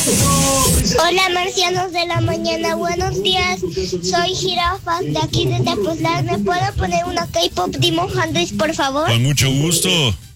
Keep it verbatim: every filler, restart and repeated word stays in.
Hola, marcianos de la mañana, buenos días. Soy Jirafa de aquí de Tepoztlán. ¿Me puedo poner una K-pop Demon Hundreds, por favor? Con mucho gusto.